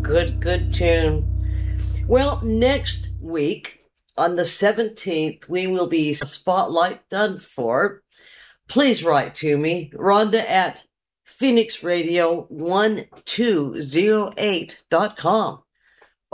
good tune. Well, next week on the 17th, we will be Spotlight done for. Please write to me, Rhonda at PhoenixRadio1208.com.